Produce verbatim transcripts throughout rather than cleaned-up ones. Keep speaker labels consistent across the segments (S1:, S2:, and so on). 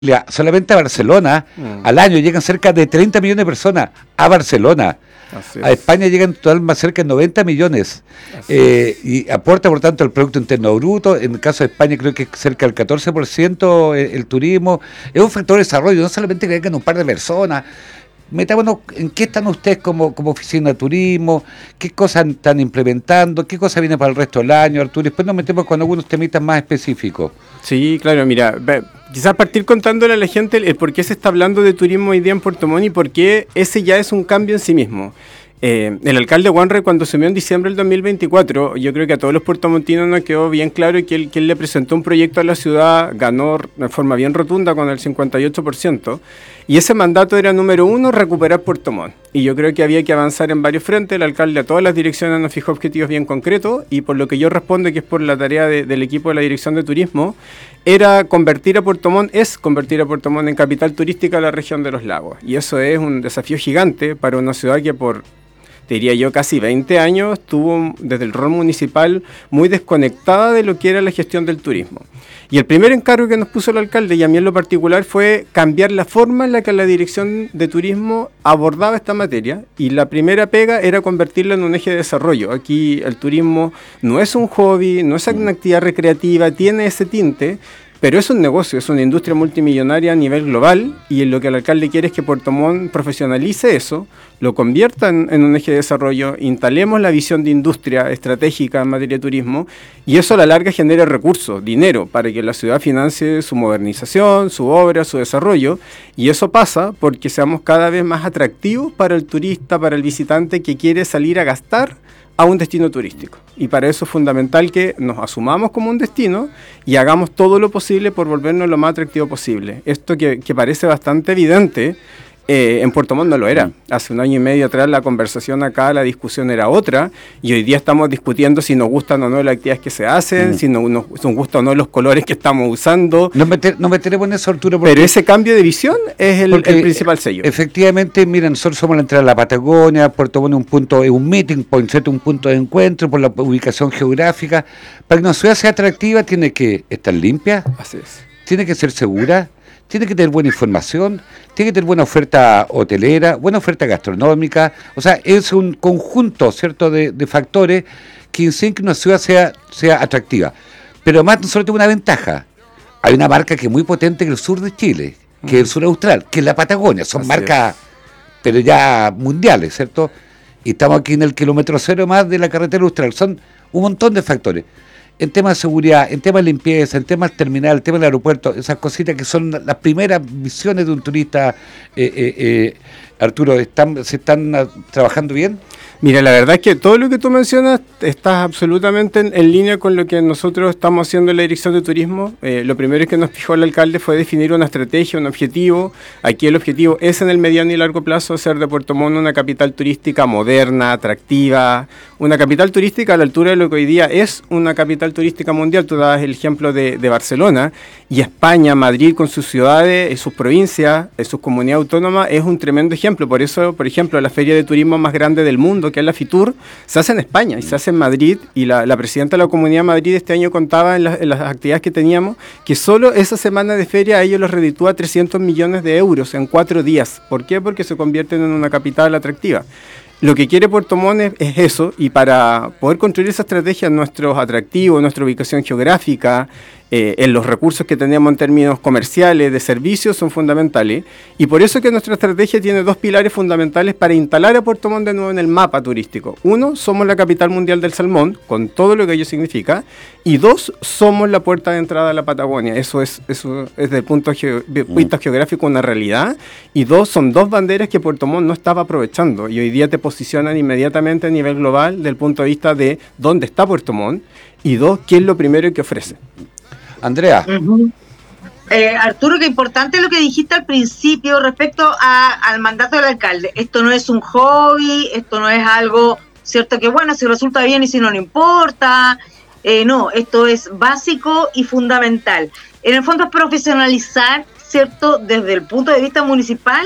S1: Solamente a Barcelona, mm. al año llegan cerca de treinta millones de personas a Barcelona. A España llegan total más cerca de noventa millones. Eh, y aporta, por tanto, el Producto Interno Bruto. En el caso de España, creo que es cerca del catorce por ciento el, el turismo. Es un factor de desarrollo, no solamente que vengan un par de personas. Metámonos en qué están ustedes como, como oficina de turismo, qué cosas están implementando, qué cosas vienen para el resto del año, Arturo. Después nos metemos con algunos temitas más específicos.
S2: Sí, claro, mira, quizás partir contándole a la gente el, el por qué se está hablando de turismo hoy día en Puerto Montt y por qué ese ya es un cambio en sí mismo. Eh, el alcalde Wanre, cuando asumió en diciembre del dos mil veinticuatro, yo creo que a todos los puertomontinos nos quedó bien claro que él, que él le presentó un proyecto a la ciudad, ganó de forma bien rotunda con el cincuenta y ocho por ciento, y ese mandato era, número uno, recuperar Puerto Montt. Y yo creo que había que avanzar en varios frentes. El alcalde a todas las direcciones nos fijó objetivos bien concretos, y por lo que yo respondo, que es por la tarea de, del equipo de la Dirección de Turismo, era convertir a Puerto Montt, es convertir a Puerto Montt en capital turística de la región de los lagos. Y eso es un desafío gigante para una ciudad que por... te diría yo, casi veinte años, estuvo desde el rol municipal muy desconectada de lo que era la gestión del turismo. Y el primer encargo que nos puso el alcalde, y a mí en lo particular, fue cambiar la forma en la que la Dirección de Turismo abordaba esta materia. Y la primera pega era convertirla en un eje de desarrollo. Aquí el turismo no es un hobby, no es una actividad recreativa, tiene ese tinte, pero es un negocio, es una industria multimillonaria a nivel global, y lo que el alcalde quiere es que Puerto Montt profesionalice eso, lo convierta en, en un eje de desarrollo, instalemos la visión de industria estratégica en materia de turismo, y eso a la larga genere recursos, dinero, para que la ciudad financie su modernización, su obra, su desarrollo, y eso pasa porque seamos cada vez más atractivos para el turista, para el visitante que quiere salir a gastar a un destino turístico. Y para eso es fundamental que nos asumamos como un destino y hagamos todo lo posible por volvernos lo más atractivo posible. Esto que, que parece bastante evidente, eh, en Puerto Montt no lo era. Hace un año y medio atrás la conversación acá, la discusión era otra, y hoy día estamos discutiendo si nos gustan o no las actividades que se hacen, mm. si no, nos, nos gustan o no los colores que estamos usando.
S1: No, meter, no meteremos en eso, Arturo.
S2: Pero ese cambio de visión es el, el principal sello.
S1: Efectivamente, miren, nosotros somos la entrada de la Patagonia, Puerto Montt es un punto, es un meeting point, ¿cierto? Un punto de encuentro por la ubicación geográfica. Para que una ciudad sea atractiva tiene que estar limpia,
S2: así es.
S1: Tiene que ser segura, tiene que tener buena información, tiene que tener buena oferta hotelera, buena oferta gastronómica. O sea, es un conjunto, ¿cierto?, de, de factores que inciden que una ciudad sea, sea atractiva. Pero además nosotros tenemos una ventaja. Hay una marca que es muy potente en el sur de Chile, que es el sur austral, que es la Patagonia. Son Así marcas, es. pero ya mundiales, ¿cierto? Y estamos aquí en el kilómetro cero más de la carretera austral. Son un montón de factores. En temas de seguridad, en temas de limpieza, en temas terminal, en temas del aeropuerto, esas cositas que son las primeras visiones de un turista, eh, eh, eh, Arturo, ¿están, ¿se están uh, trabajando bien?
S2: Mira, la verdad es que todo lo que tú mencionas estás absolutamente en, en línea con lo que nosotros estamos haciendo en la Dirección de Turismo. Eh, lo primero que nos fijó el alcalde fue definir una estrategia, un objetivo. Aquí el objetivo es en el mediano y largo plazo hacer de Puerto Montt una capital turística moderna, atractiva, una capital turística a la altura de lo que hoy día es una capital turística mundial. Tú dabas el ejemplo de, de Barcelona, y España, Madrid con sus ciudades, sus provincias, sus comunidades autónomas es un tremendo ejemplo. Por eso, por ejemplo, la feria de turismo más grande del mundo, que es la FITUR, se hace en España y se hace en Madrid, y la, la presidenta de la Comunidad de Madrid este año contaba en, la, en las actividades que teníamos que solo esa semana de feria a ellos los reditúa trescientos millones de euros en cuatro días. ¿Por qué? Porque se convierten en una capital atractiva. Lo que quiere Puerto Montt es, es eso, y para poder construir esa estrategia, nuestros atractivos, nuestra ubicación geográfica, eh, en los recursos que tenemos en términos comerciales, de servicios, son fundamentales. Y por eso que nuestra estrategia tiene dos pilares fundamentales para instalar a Puerto Montt de nuevo en el mapa turístico. Uno, somos la capital mundial del salmón, con todo lo que ello significa. Y dos, somos la puerta de entrada a la Patagonia. Eso es, eso es desde el punto de vista geográfico una realidad. Y dos, son dos banderas que Puerto Montt no estaba aprovechando, y hoy día te posicionan inmediatamente a nivel global del punto de vista de dónde está Puerto Montt, y dos, qué es lo primero que ofrece.
S1: Andrea.
S3: Uh-huh. eh, Arturo, qué importante lo que dijiste al principio respecto a, al mandato del alcalde. Esto no es un hobby, esto no es algo, cierto, que bueno, si resulta bien y si no, no importa. Eh, no, esto es básico y fundamental. En el fondo es profesionalizar, cierto, desde el punto de vista municipal,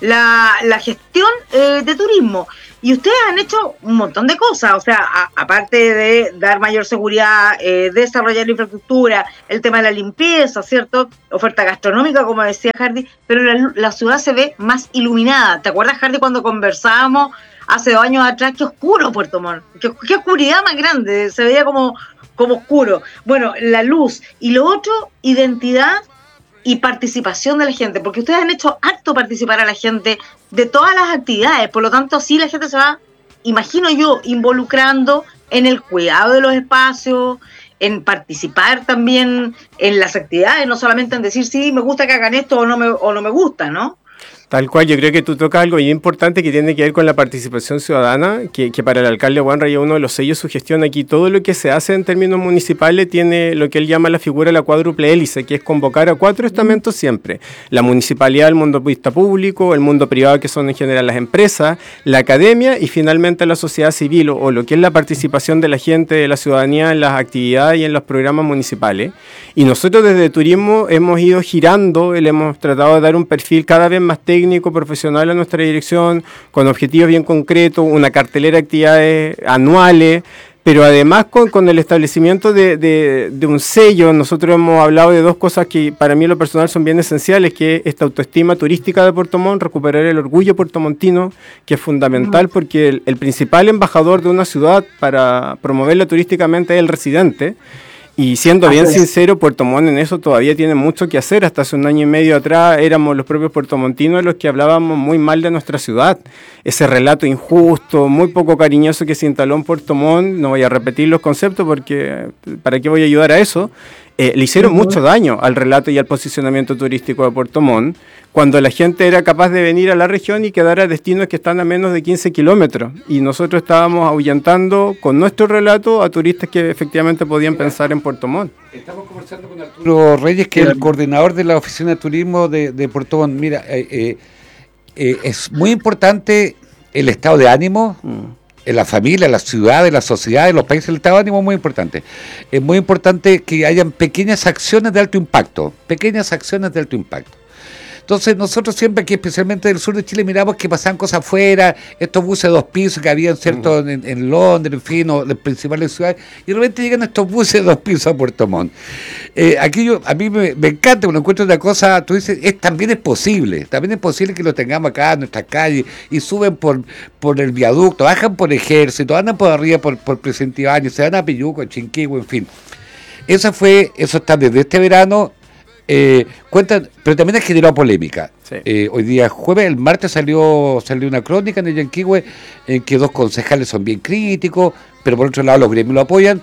S3: la, la gestión eh, de turismo. Y ustedes han hecho un montón de cosas, o sea, a, aparte de dar mayor seguridad, eh, desarrollar infraestructura, el tema de la limpieza, ¿cierto? Oferta gastronómica, como decía Hardy, pero la, la ciudad se ve más iluminada. ¿Te acuerdas, Hardy, cuando conversábamos hace dos años atrás? Qué oscuro Puerto Montt, qué, qué oscuridad más grande, se veía como, como oscuro. Bueno, la luz. Y lo otro, identidad y participación de la gente, porque ustedes han hecho harto participar a la gente de todas las actividades, por lo tanto sí la gente se va, imagino yo, involucrando en el cuidado de los espacios, en participar también en las actividades, no solamente en decir sí, me gusta que hagan esto o no me, o no me gusta, ¿no?
S2: Tal cual, yo creo que tú tocas algo muy importante que tiene que ver con la participación ciudadana, que, que para el alcalde Wanray es uno de los sellos de su gestión. Aquí todo lo que se hace en términos municipales tiene lo que él llama la figura de la cuádruple hélice, que es convocar a cuatro estamentos siempre: la municipalidad, el mundo vista público, el mundo privado, que son en general las empresas, la academia y finalmente la sociedad civil, o, o lo que es la participación de la gente, de la ciudadanía en las actividades y en los programas municipales. Y nosotros desde Turismo hemos ido girando, le hemos tratado de dar un perfil cada vez más técnico, técnico, profesional a nuestra dirección, con objetivos bien concretos, una cartelera de actividades anuales, pero además con, con el establecimiento de, de, de un sello. Nosotros hemos hablado de dos cosas que para mí en lo personal son bien esenciales, que es esta autoestima turística de Puerto Montt, recuperar el orgullo puertomontino, que es fundamental porque el, el principal embajador de una ciudad para promoverla turísticamente es el residente. Y siendo bien sincero, Puerto Montt en eso todavía tiene mucho que hacer. Hasta hace un año y medio atrás éramos los propios puertomontinos los que hablábamos muy mal de nuestra ciudad. Ese relato injusto, muy poco cariñoso que se instaló en Puerto Montt, no voy a repetir los conceptos porque ¿para qué voy a ayudar a eso? Eh, le hicieron mucho daño al relato y al posicionamiento turístico de Puerto Montt, cuando la gente era capaz de venir a la región y quedar a destinos que están a menos de quince kilómetros. Y nosotros estábamos ahuyentando con nuestro relato a turistas que efectivamente podían pensar en Puerto Montt.
S1: Estamos conversando con Arturo Reyes, que es el coordinador de la Oficina de Turismo de, de Puerto Montt. Mira, eh, eh, eh, es muy importante el estado de ánimo, mm. en la familia, en la ciudad, en la sociedad, en los países. El estado de ánimo es muy importante. Es muy importante que hayan pequeñas acciones de alto impacto, pequeñas acciones de alto impacto. Entonces nosotros siempre aquí, especialmente del sur de Chile, miramos que pasaban cosas afuera, estos buses de dos pisos que habían, ¿cierto?, uh-huh. en, en Londres, en fin, o en las principales ciudades, y de repente llegan estos buses de dos pisos a Puerto Montt. Eh, aquí yo, a mí me, me encanta, cuando encuentro una cosa, tú dices, es, también es posible, también es posible que lo tengamos acá en nuestras calles, y suben por, por el viaducto, bajan por Ejército, andan por arriba por, por Presidente Ibáñez, se van a Peyuco, a Chinquihue, en fin. Eso fue, eso está desde este verano. Eh, cuentan, pero también ha generado polémica. Sí. Eh, hoy día jueves, el martes salió salió una crónica en el Yanquihue en que dos concejales son bien críticos, pero por otro lado los gremios lo apoyan.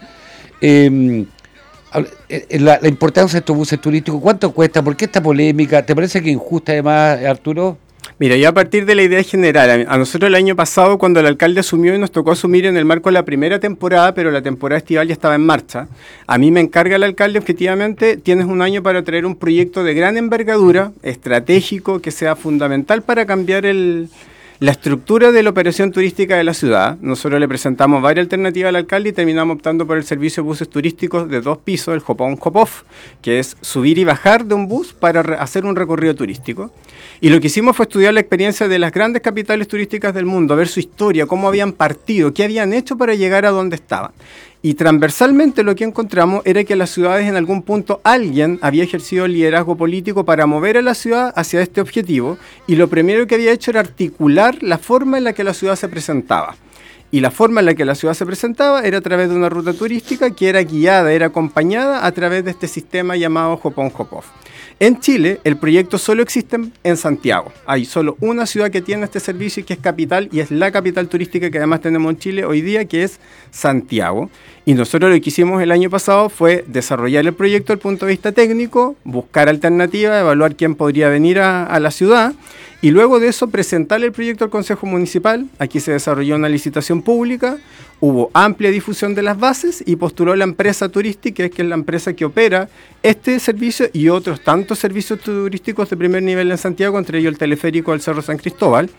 S1: Eh, la, la importancia de estos buses turísticos, ¿cuánto cuesta? ¿Por qué esta polémica? ¿Te parece que injusta además, Arturo?
S2: Mira, yo a partir de la idea general, a nosotros el año pasado cuando el alcalde asumió, y nos tocó asumir en el marco de la primera temporada, pero la temporada estival ya estaba en marcha, a mí me encarga el alcalde, objetivamente, tienes un año para traer un proyecto de gran envergadura, estratégico, que sea fundamental para cambiar el... la estructura de la operación turística de la ciudad. Nosotros le presentamos varias alternativas al alcalde y terminamos optando por el servicio de buses turísticos de dos pisos, el hop-on, hop-off, que es subir y bajar de un bus para re- hacer un recorrido turístico. Y lo que hicimos fue estudiar la experiencia de las grandes capitales turísticas del mundo, ver su historia, cómo habían partido, qué habían hecho para llegar a donde estaban. Y transversalmente lo que encontramos era que las ciudades en algún punto alguien había ejercido liderazgo político para mover a la ciudad hacia este objetivo, y lo primero que había hecho era articular la forma en la que la ciudad se presentaba. Y la forma en la que la ciudad se presentaba era a través de una ruta turística que era guiada, era acompañada a través de este sistema llamado hop-on, hop-off. En Chile, el proyecto solo existe en Santiago. Hay solo una ciudad que tiene este servicio y que es capital, y es la capital turística que además tenemos en Chile hoy día, que es Santiago. Y nosotros lo que hicimos el año pasado fue desarrollar el proyecto desde el punto de vista técnico, buscar alternativas, evaluar quién podría venir a, a la ciudad, y luego de eso presentar el proyecto al Consejo Municipal. Aquí se desarrolló una licitación pública, hubo amplia difusión de las bases y postuló la empresa turística, que es la empresa que opera este servicio y otros tantos servicios turísticos de primer nivel en Santiago, entre ellos el teleférico del Cerro San Cristóbal.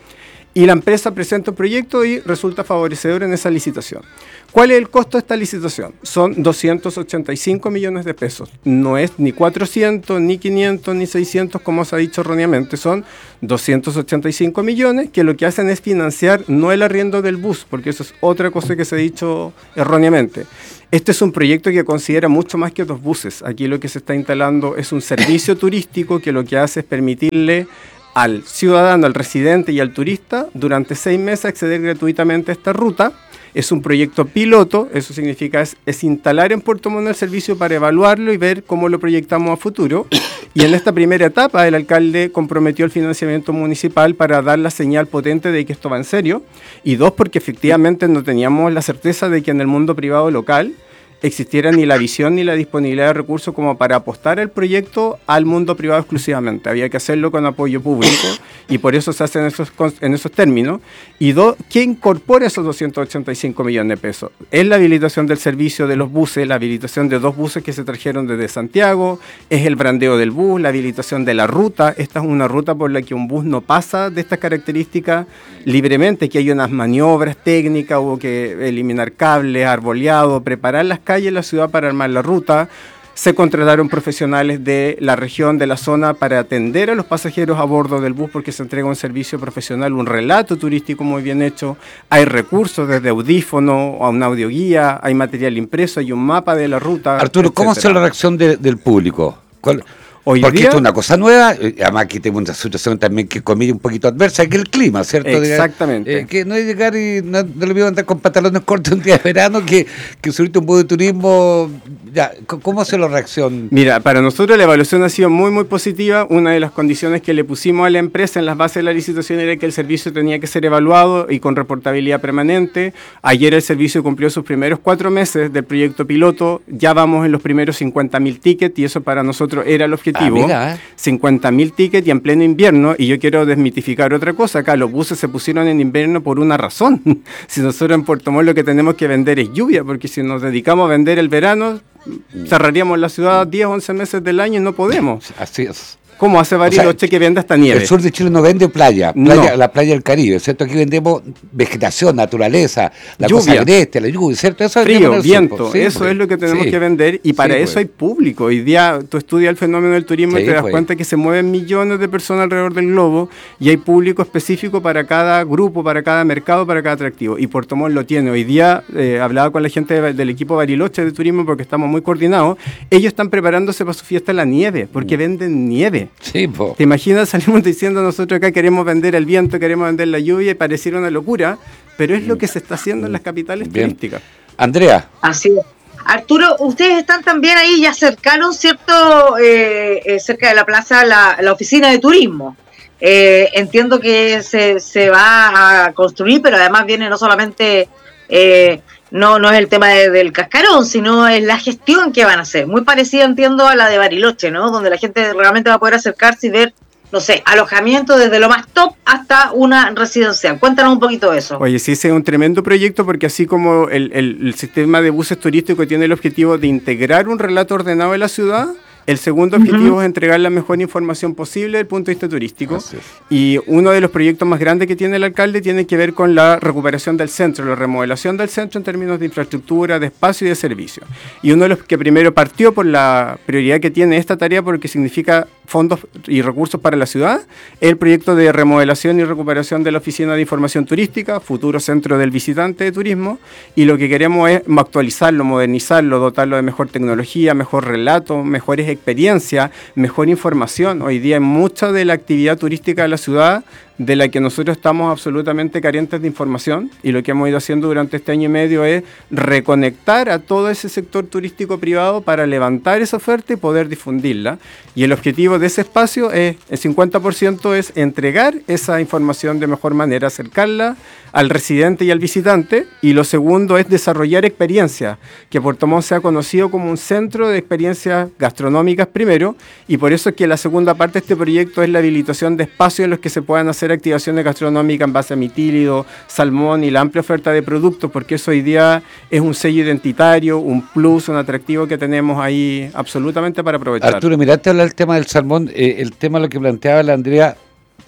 S2: y la empresa presenta un proyecto y resulta favorecedor en esa licitación. ¿Cuál es el costo de esta licitación? Son doscientos ochenta y cinco millones de pesos. No es ni cuatrocientos, ni quinientos, ni seiscientos, como se ha dicho erróneamente. Son doscientos ochenta y cinco millones que lo que hacen es financiar no el arriendo del bus, porque eso es otra cosa que se ha dicho erróneamente. Este es un proyecto que considera mucho más que dos buses. Aquí lo que se está instalando es un servicio turístico que lo que hace es permitirle al ciudadano, al residente y al turista durante seis meses acceder gratuitamente a esta ruta. Es un proyecto piloto, eso significa es, es instalar en Puerto Montt el servicio para evaluarlo y ver cómo lo proyectamos a futuro. Y en esta primera etapa el alcalde comprometió el financiamiento municipal para dar la señal potente de que esto va en serio. Y dos, porque efectivamente no teníamos la certeza de que en el mundo privado local existiera ni la visión ni la disponibilidad de recursos como para apostar el proyecto al mundo privado exclusivamente. Había que hacerlo con apoyo público y por eso se hace en esos, en esos términos. Y dos, ¿qué incorpora esos doscientos ochenta y cinco millones de pesos? Es la habilitación del servicio de los buses, la habilitación de dos buses que se trajeron desde Santiago, es el brandeo del bus, la habilitación de la ruta. Esta es una ruta por la que un bus no pasa de estas características libremente, que hay unas maniobras técnicas, hubo que eliminar cables, arboleado, preparar las calles en la ciudad para armar la ruta. Se contrataron profesionales de la región, de la zona, para atender a los pasajeros a bordo del bus, porque se entrega un servicio profesional, un relato turístico muy bien hecho. Hay recursos desde audífono a una audioguía, hay material impreso, hay un mapa de la ruta.
S1: Arturo, ¿cómo ha sido la reacción de, del público? ¿Cuál?
S2: Hoy
S1: Porque
S2: día,
S1: esto es una cosa nueva, además aquí tenemos una situación también que comida un poquito adversa, que es el clima, ¿cierto?
S2: Exactamente.
S1: Eh, que no es llegar y no, no le voy a andar con pantalones cortos un día de verano, que, que subirte un bus de turismo. Ya, ¿cómo ha sido la reacción?
S2: Mira, para nosotros la evaluación ha sido muy, muy positiva. Una de las condiciones que le pusimos a la empresa en las bases de la licitación era que el servicio tenía que ser evaluado y con reportabilidad permanente. Ayer el servicio cumplió sus primeros cuatro meses del proyecto piloto. Ya vamos en los primeros cincuenta mil tickets y eso para nosotros era el objetivo. Ah, mira, eh. cincuenta mil tickets y en pleno invierno. Y yo quiero desmitificar otra cosa. Acá los buses se pusieron en invierno por una razón. Si nosotros en Puerto Montt lo que tenemos que vender es lluvia, porque si nos dedicamos a vender el verano, cerraríamos la ciudad diez, once meses del año y no podemos.
S1: Así es.
S2: ¿Cómo hace Bariloche, o sea, que vende hasta nieve?
S1: El sur de Chile no vende playa, playa no. La playa del Caribe, ¿cierto? Aquí vendemos vegetación, naturaleza, la lluvia. Cosa agreste, la lluvia, ¿cierto? Eso
S2: frío, viento, sí, eso pues, es lo que tenemos sí. que vender y para sí, eso pues. hay público. Hoy día tú estudias el fenómeno del turismo sí, y te das pues. cuenta que se mueven millones de personas alrededor del globo y hay público específico para cada grupo, para cada mercado, para cada atractivo. Y Puerto Montt lo tiene. Hoy día eh, hablaba con la gente de, del equipo Bariloche de turismo porque estamos muy coordinados. Ellos están preparándose para su fiesta en la nieve porque venden nieve.
S1: Sí, po.
S2: ¿Te imaginas? Salimos diciendo nosotros acá queremos vender el viento, queremos vender la lluvia y pareciera una locura, pero es lo que se está haciendo en las capitales Bien. turísticas.
S1: Andrea.
S3: Así es. Arturo, ustedes están también ahí, ya cercaron, ¿cierto? Eh, eh, cerca de la plaza, la, la oficina de turismo. Eh, entiendo que se, se va a construir, pero además viene no solamente... Eh, No, no es el tema de, del cascarón, sino es la gestión que van a hacer. Muy parecida, entiendo, a la de Bariloche, ¿no? Donde la gente realmente va a poder acercarse y ver, no sé, alojamiento desde lo más top hasta una residencial. Cuéntanos un poquito de eso.
S2: Oye, sí, ese es un tremendo proyecto porque así como el, el, el sistema de buses turísticos tiene el objetivo de integrar un relato ordenado de la ciudad, el segundo objetivo uh-huh. es entregar la mejor información posible desde el punto de vista turístico. Y uno de los proyectos más grandes que tiene el alcalde tiene que ver con la recuperación del centro, la remodelación del centro en términos de infraestructura, de espacio y de servicio. Y uno de los que primero partió por la prioridad que tiene esta tarea porque significa fondos y recursos para la ciudad, es el proyecto de remodelación y recuperación de la Oficina de Información Turística, futuro centro del visitante de turismo, y lo que queremos es actualizarlo, modernizarlo, dotarlo de mejor tecnología, mejor relato, mejores experiencias, mejor información. Hoy día hay mucha de la actividad turística de la ciudad de la que nosotros estamos absolutamente carentes de información y lo que hemos ido haciendo durante este año y medio es reconectar a todo ese sector turístico privado para levantar esa oferta y poder difundirla. Y el objetivo de ese espacio es, el cincuenta por ciento es entregar esa información de mejor manera, acercarla al residente y al visitante, y lo segundo es desarrollar experiencias, que Puerto Montt sea conocido como un centro de experiencias gastronómicas primero, y por eso es que la segunda parte de este proyecto es la habilitación de espacios en los que se puedan hacer activaciones gastronómicas en base a mitílido, salmón y la amplia oferta de productos, porque eso hoy día es un sello identitario, un plus, un atractivo que tenemos ahí absolutamente para aprovechar.
S1: Arturo, mira, antes de hablar del tema del salmón, eh, el tema de lo que planteaba la Andrea,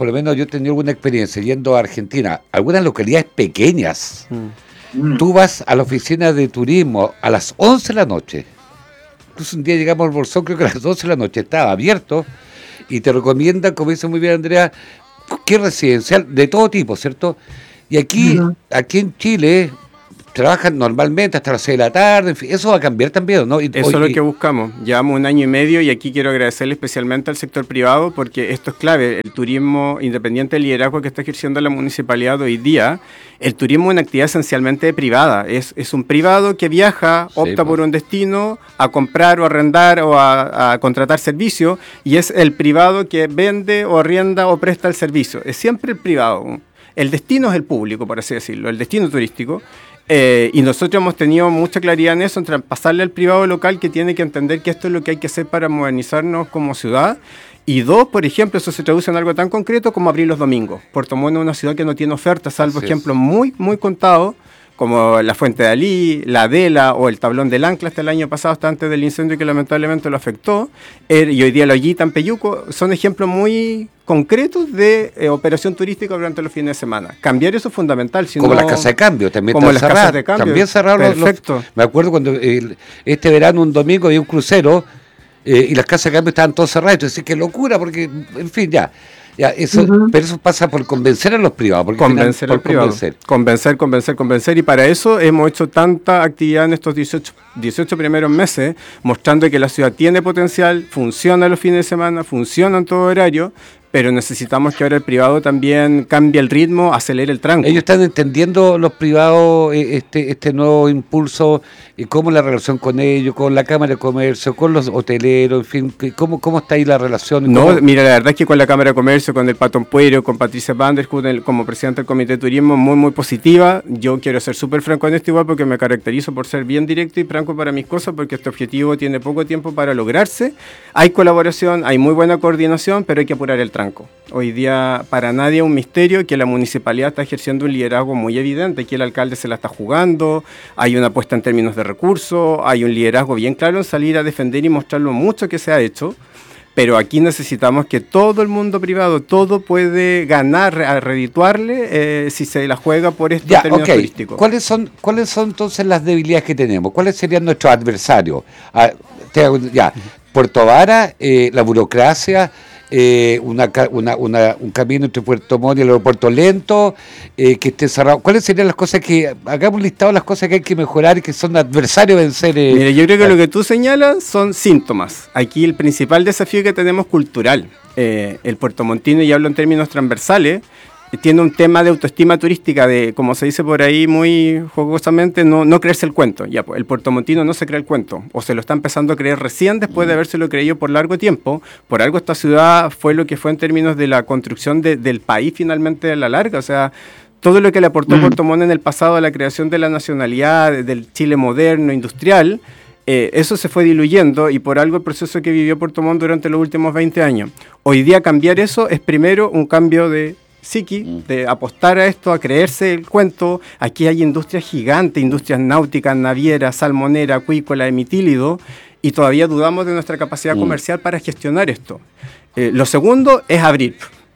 S1: por lo menos yo he tenido alguna experiencia yendo a Argentina, algunas localidades pequeñas. Mm. Tú vas a la oficina de turismo a las once de la noche. Incluso un día llegamos al Bolsón, creo que a las doce de la noche estaba abierto y te recomiendan, como dice muy bien Andrea, que residencial de todo tipo, ¿cierto? Y aquí, uh-huh. aquí en Chile trabajan normalmente hasta las seis de la tarde, en fin, eso va a cambiar también, ¿no? Y,
S2: eso hoy, es lo que buscamos. Llevamos un año y medio y aquí quiero agradecerle especialmente al sector privado porque esto es clave. El turismo, independiente del liderazgo que está ejerciendo la municipalidad hoy día, el turismo es una actividad esencialmente privada. Es, es un privado que viaja, opta sí, pues. por un destino a comprar o arrendar o a, a contratar servicio y es el privado que vende o arrienda o presta el servicio. Es siempre el privado. El destino es el público, por así decirlo, el destino turístico. Eh, y nosotros hemos tenido mucha claridad en eso, en pasarle al privado local que tiene que entender que esto es lo que hay que hacer para modernizarnos como ciudad. Y dos, por ejemplo, eso se traduce en algo tan concreto como abrir los domingos. Puerto Montt es una ciudad que no tiene oferta, salvo Así ejemplos es. muy, muy contados, como la Fuente de Alí, la Adela o el Tablón del Ancla hasta el año pasado, hasta antes del incendio que lamentablemente lo afectó, er, y hoy día la Ollita en Peyuco, son ejemplos muy concretos de eh, operación turística durante los fines de semana. Cambiar eso es fundamental. Si
S1: como
S2: no,
S1: las casas de cambio, también
S2: como
S1: están
S2: las
S1: cerradas.
S2: Casas de cambio.
S1: También cerraron los, los, me acuerdo cuando el, este verano, un domingo, había un crucero eh, y las casas de cambio estaban todas cerradas. Entonces, qué locura, porque, en fin, ya. Ya, eso, uh-huh. Pero eso pasa por convencer a los privados. Porque
S2: convencer
S1: final,
S2: al privado. Convencer. convencer, convencer, convencer. Y para eso hemos hecho tanta actividad en estos dieciocho, dieciocho primeros meses, mostrando que la ciudad tiene potencial, funciona los fines de semana, funciona en todo horario, pero necesitamos que ahora el privado también cambie el ritmo, acelere el tranco.
S1: Ellos están entendiendo, los privados, este este nuevo impulso, y cómo la relación con ellos, con la Cámara de Comercio, con los hoteleros, en fin, cómo, cómo está ahí la relación.
S2: No,
S1: ¿Cómo?
S2: Mira, la verdad es que con la Cámara de Comercio, con el Patón Puero, con Patricia Vanderhout como presidente del Comité de Turismo, muy, muy positiva. Yo quiero ser súper franco en esto igual porque me caracterizo por ser bien directo y franco para mis cosas, porque este objetivo tiene poco tiempo para lograrse. Hay colaboración, hay muy buena coordinación, pero hay que apurar el tranco. Hoy día para nadie es un misterio que la municipalidad está ejerciendo un liderazgo muy evidente, que el alcalde se la está jugando, hay una apuesta en términos de recursos, hay un liderazgo bien claro en salir a defender y mostrar lo mucho que se ha hecho, pero aquí necesitamos que todo el mundo privado, todo puede ganar, a redituarle eh, si se la juega por estos
S1: ya,
S2: términos
S1: okay.
S2: turísticos.
S1: ¿Cuáles son, ¿Cuáles son entonces las debilidades que tenemos? ¿Cuáles serían nuestros adversarios? Ah, te, ya, Puerto Vara, eh, la burocracia, Eh, una, una, una, un camino entre Puerto Montt y el aeropuerto lento, eh, que esté cerrado. ¿Cuáles serían las cosas que, hagamos un listado de las cosas que hay que mejorar y que son adversarios a vencer? Eh,
S2: Mira, yo creo que lo que tú señalas son síntomas. Aquí el principal desafío que tenemos cultural. Eh, el puertomontino, y hablo en términos transversales, tiene un tema de autoestima turística, de, como se dice por ahí muy jocosamente, no, no creerse el cuento. Ya, pues, el puertomontino no se cree el cuento, o se lo está empezando a creer recién después de habérselo creído por largo tiempo. Por algo esta ciudad fue lo que fue en términos de la construcción de, del país finalmente a la larga, o sea, todo lo que le aportó Puerto Montt en el pasado a la creación de la nacionalidad, del Chile moderno, industrial, eh, eso se fue diluyendo y por algo el proceso que vivió Puerto Montt durante los últimos veinte años. Hoy día cambiar eso es primero un cambio de psiqui, de apostar a esto, a creerse el cuento. Aquí hay industrias gigantes, industrias náuticas, navieras, salmonera, acuícola, emitílido, y todavía dudamos de nuestra capacidad comercial para gestionar esto. Eh, lo segundo es abrir.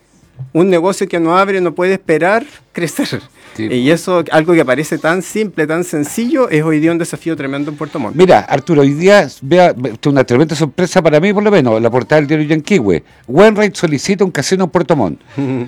S2: Un negocio que no abre no puede esperar crecer. Sí. Y eso, algo que parece tan simple, tan sencillo, es hoy día un desafío tremendo en Puerto Montt.
S1: Mira, Arturo, hoy día, vea, una tremenda sorpresa para mí, por lo menos, la portada del diario Yanquihue. Wainwright solicita un casino en Puerto Montt.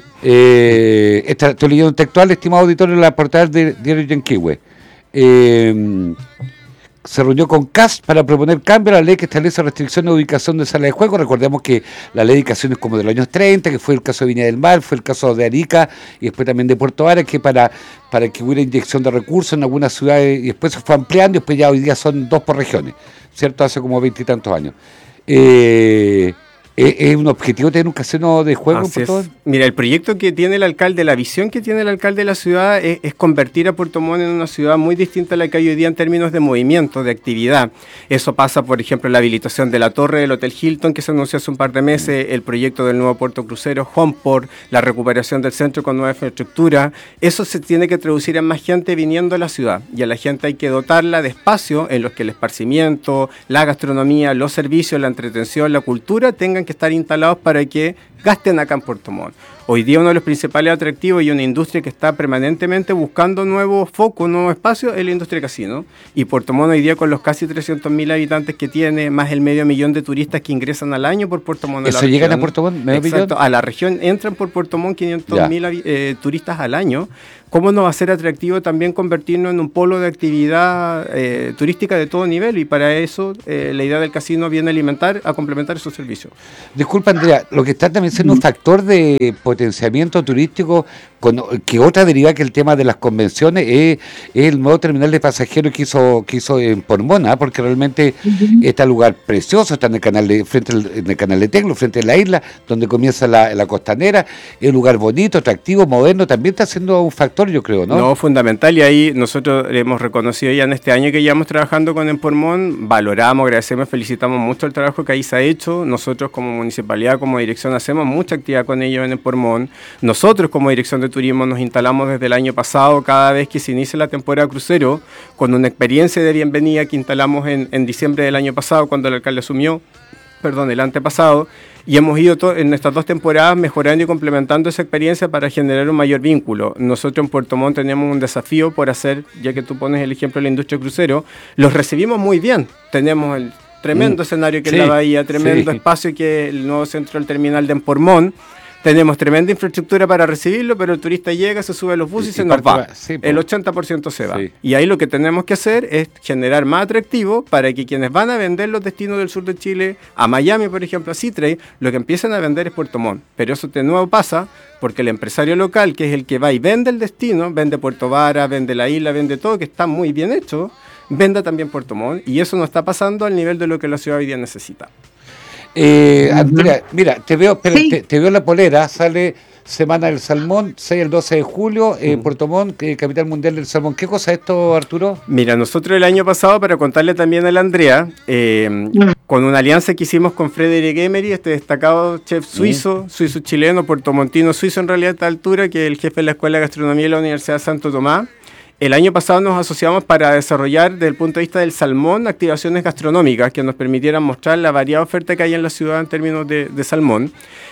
S1: eh, esta, estoy leyendo un textual, estimado auditorio, en la portada del diario Yanquihue. Eh, se reunió con C A S para proponer cambio a la ley que establece restricciones de ubicación de salas de juego. Recordemos que la ley de ubicación es como de los años treinta, que fue el caso de Viña del Mar, fue el caso de Arica y después también de Puerto Vara, que para, para que hubiera inyección de recursos en algunas ciudades, y después se fue ampliando, y después ya hoy día son dos por regiones, ¿cierto? Hace como veintitantos años. Eh... ¿Es un objetivo tener un casino de juego?
S2: Así es. Mira, el proyecto que tiene el alcalde, la visión que tiene el alcalde de la ciudad es, es convertir a Puerto Montt en una ciudad muy distinta a la que hay hoy día en términos de movimiento, de actividad. Eso pasa, por ejemplo, la habilitación de la torre del Hotel Hilton, que se anunció hace un par de meses, el proyecto del nuevo puerto crucero, Homeport, la recuperación del centro con nueva infraestructura. Eso se tiene que traducir en más gente viniendo a la ciudad, y a la gente hay que dotarla de espacios en los que el esparcimiento, la gastronomía, los servicios, la entretención, la cultura tengan que estar instalados para que gasten acá en Puerto Montt. Hoy día uno de los principales atractivos y una industria que está permanentemente buscando nuevos focos, nuevos espacios, es la industria casino. Y Puerto Montt hoy día, con los casi trescientos mil habitantes que tiene, más el medio millón de turistas que ingresan al año por Puerto Montt.
S1: ¿Eso llegan a Puerto Montt? ¿Medio
S2: Exacto,
S1: millón?
S2: a la región entran por Puerto Montt quinientos mil eh, turistas al año. ¿Cómo no va a ser atractivo también convertirnos en un polo de actividad eh, turística de todo nivel? Y para eso eh, la idea del casino viene a alimentar, a complementar esos servicios.
S1: Disculpa, Andrea, lo que está también siendo un factor de potenciamiento turístico, con, que otra deriva que el tema de las convenciones es, es el nuevo terminal de pasajeros que hizo, que hizo en Pormona, porque realmente uh-huh. está un lugar precioso, está en el canal de, frente al, en el canal de Teclo, frente a la isla, donde comienza la, la costanera, es un lugar bonito, atractivo, moderno, también está siendo un factor, yo creo, ¿no?
S2: No, fundamental, y ahí nosotros hemos reconocido ya en este año que llevamos trabajando con Empormón, valoramos, agradecemos, felicitamos mucho el trabajo que ahí se ha hecho. Nosotros como municipalidad, como dirección, hacemos mucha actividad con ellos en Empormón. Nosotros como dirección de turismo nos instalamos desde el año pasado, cada vez que se inicia la temporada crucero, con una experiencia de bienvenida que instalamos en, en diciembre del año pasado, cuando el alcalde asumió, perdón, el antepasado, y hemos ido to- en estas dos temporadas mejorando y complementando esa experiencia para generar un mayor vínculo. Nosotros en Puerto Montt tenemos un desafío por hacer, ya que tú pones el ejemplo de la industria crucero, los recibimos muy bien. Tenemos el tremendo mm. escenario que sí, es la bahía, tremendo sí. espacio que es el nuevo centro del terminal de Empormón. Tenemos tremenda infraestructura para recibirlo, pero el turista llega, se sube a los buses y, y se nos va. Sí, el ochenta por ciento se va. Sí. Y ahí lo que tenemos que hacer es generar más atractivo para que quienes van a vender los destinos del sur de Chile, a Miami, por ejemplo, a Seatrade, lo que empiezan a vender es Puerto Montt. Pero eso de nuevo pasa porque el empresario local, que es el que va y vende el destino, vende Puerto Vara, vende la isla, vende todo, que está muy bien hecho, venda también Puerto Montt. Y eso no está pasando al nivel de lo que la ciudad hoy día necesita.
S1: Eh, Andrea, mira, te veo, espera, sí. te, te veo la polera, sale Semana del Salmón, seis al doce de julio, eh, mm. Puerto Montt, eh, capital mundial del salmón. ¿Qué cosa es esto, Arturo?
S2: Mira, nosotros el año pasado, para contarle también a la Andrea, eh, mm. con una alianza que hicimos con Frederick Emery, este destacado chef suizo, mm. suizo-chileno, puertomontino suizo en realidad a esta altura, que es el jefe de la Escuela de Gastronomía de la Universidad de Santo Tomás. El año pasado nos asociamos para desarrollar, desde el punto de vista del salmón, activaciones gastronómicas que nos permitieran mostrar la variada oferta que hay en la ciudad en términos de, de salmón.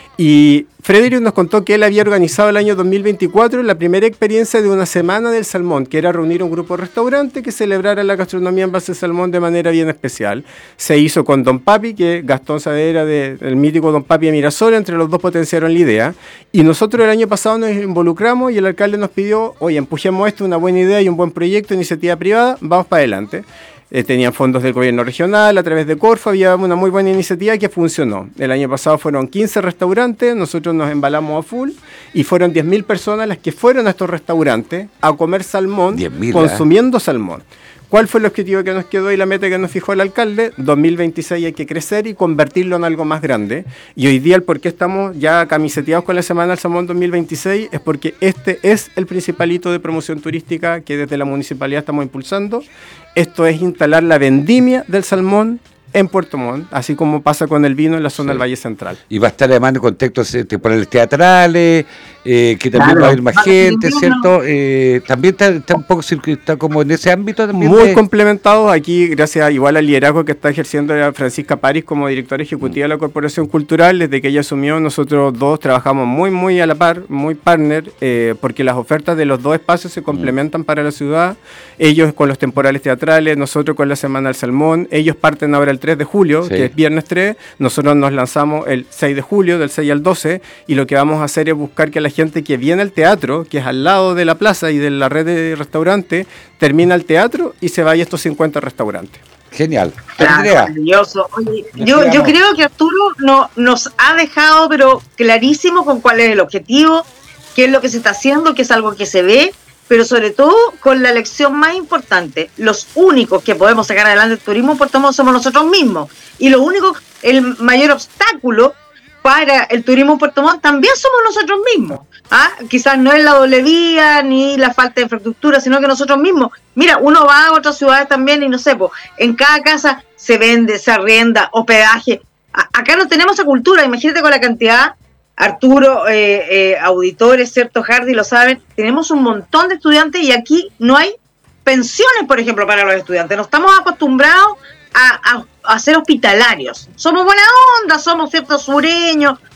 S2: Y Frederick nos contó que él había organizado el año dos mil veinticuatro la primera experiencia de una semana del salmón, que era reunir un grupo de restaurantes que celebrara la gastronomía en base al salmón de manera bien especial. Se hizo con Don Papi, que Gastón Saavedra, de, el mítico Don Papi de Mirasol, entre los dos potenciaron la idea. Y nosotros el año pasado nos involucramos y el alcalde nos pidió, oye, empujemos esto, una buena idea y un buen proyecto, iniciativa privada, vamos para adelante. Eh, tenían fondos del gobierno regional, a través de Corfo, había una muy buena iniciativa que funcionó. El año pasado fueron quince restaurantes, nosotros nos embalamos a full y fueron diez mil personas las que fueron a estos restaurantes a comer salmón, diez mil, consumiendo ¿eh? salmón. ¿Cuál fue el objetivo que nos quedó y la meta que nos fijó el alcalde? dos mil veintiséis hay que crecer y convertirlo en algo más grande. Y hoy día el por qué estamos ya camiseteados con la Semana del Salmón dos mil veintiséis es porque este es el principal hito de promoción turística que desde la municipalidad estamos impulsando. Esto es instalar la vendimia del salmón en Puerto Montt, así como pasa con el vino en la zona sí. del Valle Central.
S1: Y va a estar además en contextos temporales teatrales, eh, que también claro. va a haber más gente, ¿cierto? Eh, también está, está un poco está como en ese ámbito también.
S2: Muy
S1: de...
S2: complementados aquí, gracias igual al liderazgo que está ejerciendo Francisca París como directora ejecutiva mm. de la Corporación Cultural. Desde que ella asumió, nosotros dos trabajamos muy, muy a la par, muy partner, eh, porque las ofertas de los dos espacios se complementan mm. para la ciudad. Ellos con los temporales teatrales, nosotros con la Semana del Salmón. Ellos parten ahora el tres de julio, sí. que es viernes tres, nosotros nos lanzamos el seis de julio, del seis al doce, y lo que vamos a hacer es buscar que la gente que viene al teatro, que es al lado de la plaza y de la red de restaurantes, termina el teatro y se vaya a estos cincuenta restaurantes.
S1: Genial.
S3: Claro, maravilloso. Oye, yo, yo creo que Arturo no, nos ha dejado pero clarísimo con cuál es el objetivo, qué es lo que se está haciendo, que es algo que se ve, pero sobre todo con la lección más importante, los únicos que podemos sacar adelante el turismo en Puerto Montt somos nosotros mismos, y lo único, el mayor obstáculo para el turismo en Puerto Montt también somos nosotros mismos. ¿Ah? Quizás no es la doble vía ni la falta de infraestructura, sino que nosotros mismos. Mira, uno va a otras ciudades también y no sé, pues, en cada casa se vende, se arrienda, hospedaje. A- acá no tenemos esa cultura, imagínate con la cantidad. Arturo, eh, eh, auditores, ¿cierto? Hardy lo saben, tenemos un montón de estudiantes y aquí no hay pensiones, por ejemplo, para los estudiantes. No estamos acostumbrados a, a, a ser hospitalarios. Somos buena onda, somos ciertos sureños,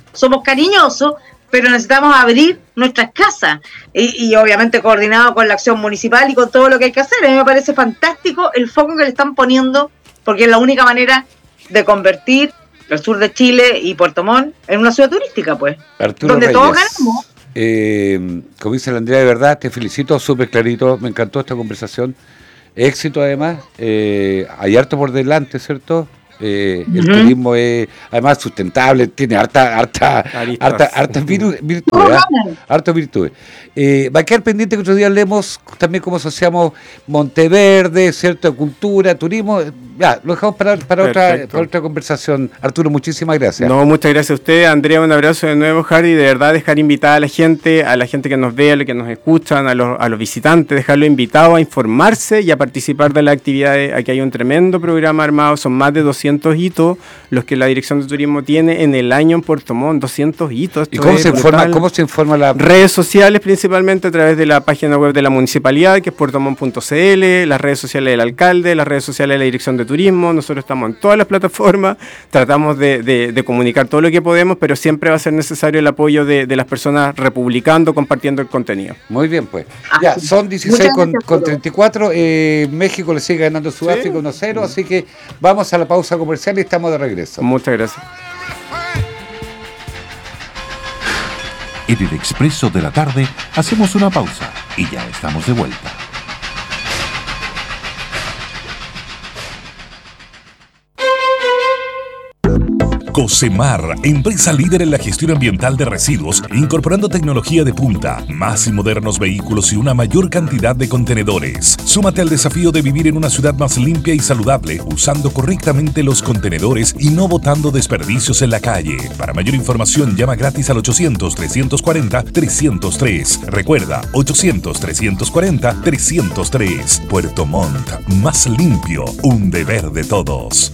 S3: somos cariñosos, pero necesitamos abrir nuestras casas y, y obviamente coordinado con la acción municipal y con todo lo que hay que hacer. A mí me parece fantástico el foco que le están poniendo, porque es la única manera de convertir el sur de Chile y Puerto Montt en una ciudad turística, pues,
S1: Arturo
S3: donde
S1: Reyes,
S3: todos ganamos.
S1: Eh, como dice la Andrea, de verdad, te felicito, súper clarito, me encantó esta conversación. Éxito además, eh, hay harto por delante, ¿cierto? Eh, uh-huh. El turismo es además sustentable, tiene harta, harta, harta, hartas viru- virtudes, ¿eh? hartas virtudes. Eh, va a quedar pendiente que otro día hablemos también cómo asociamos Monteverde, ¿cierto? Cultura, turismo. Ya, lo dejamos para, para, otra, para otra conversación. Arturo, muchísimas gracias.
S2: No, muchas gracias a usted, Andrea, un abrazo de nuevo, Harry. De verdad, dejar invitada a la gente, a la gente que nos ve, a los que nos escuchan, a los, a los visitantes, dejarlo invitado a informarse y a participar de las actividades. Aquí hay un tremendo programa armado, son más de doscientos hitos los que la Dirección de Turismo tiene en el año en Puerto Montt, doscientos hitos.
S1: ¿Y cómo se, informa, cómo se informa la...?
S2: Redes sociales, principalmente a través de la página web de la municipalidad, que es puertomont punto c l, las redes sociales del alcalde, las redes sociales de la Dirección de Turismo. Nosotros estamos en todas las plataformas, tratamos de, de, de comunicar todo lo que podemos, pero siempre va a ser necesario el apoyo de, de las personas republicando, compartiendo el contenido.
S1: Muy bien, pues. Ya, son dieciséis con, con treinta y cuatro, eh, México le sigue ganando a Sudáfrica uno cero, sí. Así que vamos a la pausa comercial y estamos de regreso.
S2: Muchas gracias.
S4: En el Expreso de la Tarde hacemos una pausa y ya estamos de vuelta. Cocemar, empresa líder en la gestión ambiental de residuos, incorporando tecnología de punta, más y modernos vehículos y una mayor cantidad de contenedores. Súmate al desafío de vivir en una ciudad más limpia y saludable, usando correctamente los contenedores y no botando desperdicios en la calle. Para mayor información, llama gratis al ochocientos, trescientos cuarenta, trescientos tres. Recuerda, ochocientos, trescientos cuarenta, trescientos tres. Puerto Montt, más limpio, un deber de todos.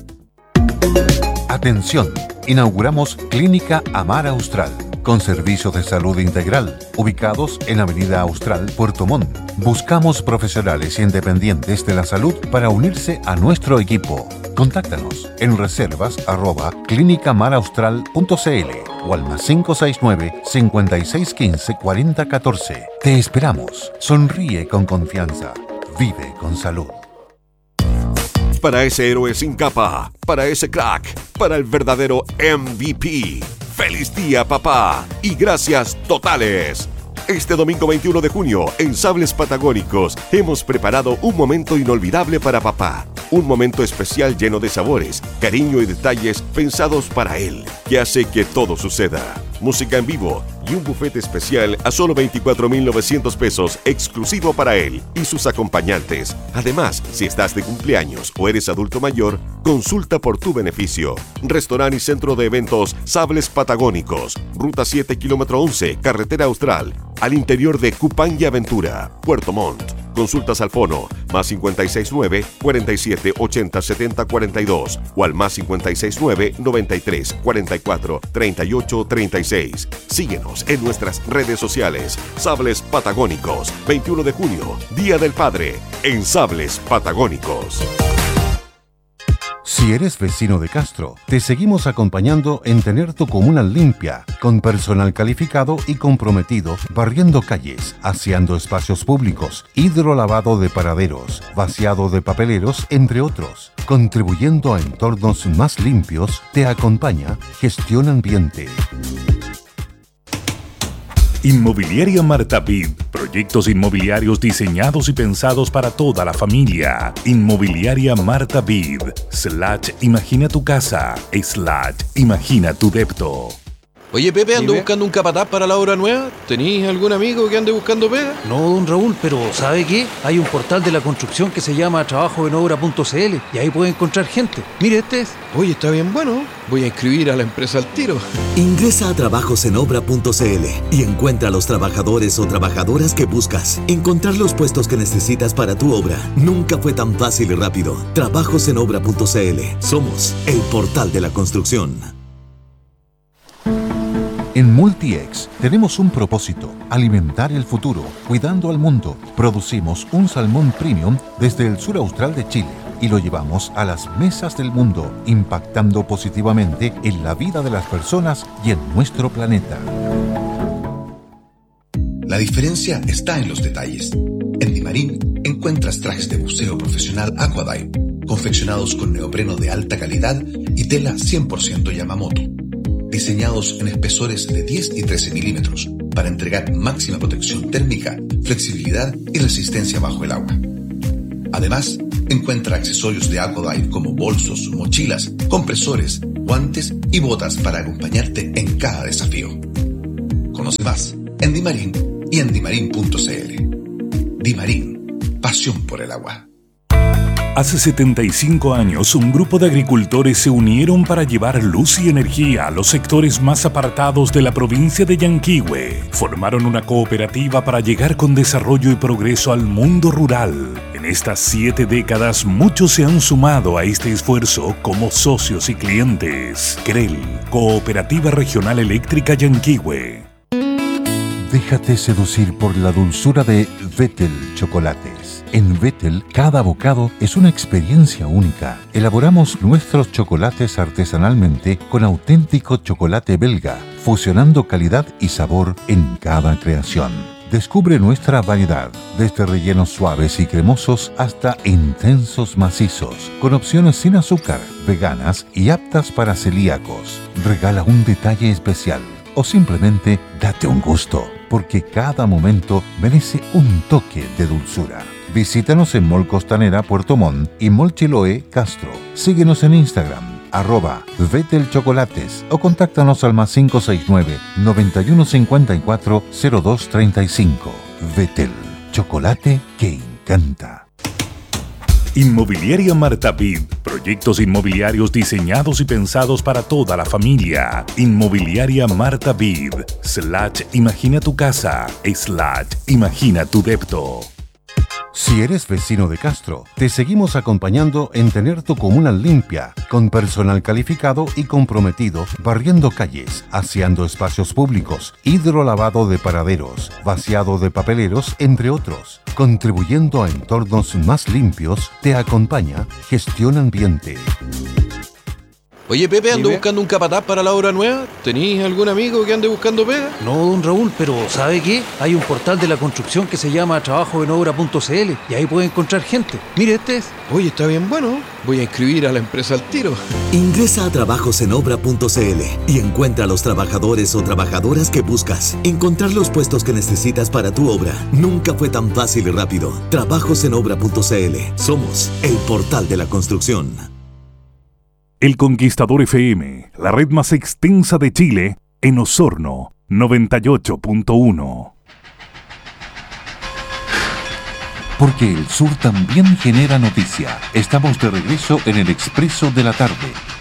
S4: Atención, inauguramos Clínica Amar Austral, con servicios de salud integral, ubicados en Avenida Austral, Puerto Montt. Buscamos profesionales independientes de la salud para unirse a nuestro equipo. Contáctanos en reservas arroba clínica mar austral punto c l o al más cinco seis nueve, cinco seis uno cinco, cuatro cero uno cuatro. Te esperamos. Sonríe con confianza. Vive con salud.
S5: Para ese héroe sin capa, para ese crack, para el verdadero M V P. ¡Feliz día, papá! Y gracias totales. Este domingo veintiuno de junio, en Sables Patagónicos, hemos preparado un momento inolvidable para papá. Un momento especial lleno de sabores, cariño y detalles pensados para él, que hace que todo suceda. Música en vivo y un buffet especial a solo veinticuatro mil novecientos pesos, exclusivo para él y sus acompañantes. Además, si estás de cumpleaños o eres adulto mayor, consulta por tu beneficio. Restaurante y centro de eventos Sables Patagónicos, Ruta siete, kilómetro once, Carretera Austral, al interior de Cupán y Aventura, Puerto Montt. Consultas al fono más cinco seis nueve, cuarenta y siete, ochenta, setenta, cuarenta y dos o al más cinco seis nueve, noventa y tres, cuarenta y cuatro, treinta y ocho, treinta y seis. Síguenos en nuestras redes sociales. Sables Patagónicos, veintiuno de junio, Día del Padre, en Sables Patagónicos.
S4: Si eres vecino de Castro, te seguimos acompañando en tener tu comuna limpia, con personal calificado y comprometido, barriendo calles, aseando espacios públicos, hidrolavado de paraderos, vaciado de papeleros, entre otros. Contribuyendo a entornos más limpios, te acompaña Gestión Ambiente. Inmobiliaria Marta Vid. Proyectos inmobiliarios diseñados y pensados para toda la familia. Inmobiliaria Marta Vid. Slash imagina tu casa. Slash imagina tu depto.
S6: Oye, Pepe, ando
S1: Dime.
S6: buscando un capataz para la obra nueva. ¿Tenís algún amigo que ande buscando pega?
S7: No, don Raúl, pero ¿sabe qué? Hay un portal de la construcción que se llama trabajo en obra punto c l y ahí puede encontrar gente. Mire, este es.
S6: Oye, está bien bueno. Voy a inscribir a la empresa al tiro.
S8: Ingresa a trabajos en obra punto c l y encuentra a los trabajadores o trabajadoras que buscas. Encontrar los puestos que necesitas para tu obra nunca fue tan fácil y rápido. trabajos en obra punto c l. Somos el portal de la construcción.
S4: En Multiex tenemos un propósito: alimentar el futuro, cuidando al mundo. Producimos un salmón premium desde el sur austral de Chile.
S9: y lo llevamos a las mesas del mundo, impactando positivamente en la vida de las personas y en nuestro planeta.
S10: La diferencia está en los detalles. En Dimarín encuentras trajes de buceo profesional Aquadive, confeccionados con neopreno de alta calidad y tela cien por ciento Yamamoto, diseñados en espesores de diez y trece milímetros para entregar máxima protección térmica, flexibilidad y resistencia bajo el agua. Además, encuentra accesorios de Aquadive como bolsos, mochilas, compresores, guantes y botas para acompañarte en cada desafío. Conoce más en Dimarín y en dimarín punto c l. Dimarín, pasión por el agua.
S4: Hace setenta y cinco años, un grupo de agricultores se unieron para llevar luz y energía a los sectores más apartados de la provincia de Yanquihue. Formaron una cooperativa para llegar con desarrollo y progreso al mundo rural. En estas siete décadas, muchos se han sumado a este esfuerzo como socios y clientes. CREL, Cooperativa Regional Eléctrica Yanquihue.
S9: Déjate seducir por la dulzura de Vettel Chocolates. En Vettel, cada bocado es una experiencia única. Elaboramos nuestros chocolates artesanalmente con auténtico chocolate belga, fusionando calidad y sabor en cada creación. Descubre nuestra variedad, desde rellenos suaves y cremosos hasta intensos macizos, con opciones sin azúcar, veganas y aptas para celíacos. Regala un detalle especial o simplemente date un gusto, porque cada momento merece un toque de dulzura. Visítanos en Mall Costanera Puerto Montt y Mall Chiloé Castro. Síguenos en Instagram, arroba Vettel Chocolates, o contáctanos al más cinco seis nueve, noventa y uno cincuenta y cuatro, cero dos treinta y cinco. Vettel, chocolate que encanta.
S4: Inmobiliaria Marta Vid. Proyectos inmobiliarios diseñados y pensados para toda la familia. Inmobiliaria Marta Vid. Slash imagina tu casa. Slash imagina tu depto.
S9: Si eres vecino de Castro, te seguimos acompañando en tener tu comuna limpia, con personal calificado y comprometido, barriendo calles, aseando espacios públicos, hidrolavado de paraderos, vaciado de papeleros, entre otros. Contribuyendo a entornos más limpios, te acompaña Gestión Ambiente.
S6: Oye, Pepe, ando
S2: Dime.
S6: buscando un capataz para la obra nueva. ¿Tenís algún amigo que ande buscando pega?
S7: No, don Raúl, pero ¿sabe qué? Hay un portal de la construcción que se llama trabajo en obra punto c l y ahí puede encontrar gente. Mire, este es.
S6: Oye, está bien bueno. Voy a inscribir a la empresa al tiro.
S8: Ingresa a trabajos en obra punto c l y encuentra a los trabajadores o trabajadoras que buscas. Encontrar los puestos que necesitas para tu obra nunca fue tan fácil y rápido. trabajos en obra punto c l. Somos el portal de la construcción.
S4: El Conquistador F M, la red más extensa de Chile, en Osorno, noventa y ocho punto uno.
S9: Porque el sur también genera noticia. Estamos de regreso en el Expreso de la Tarde.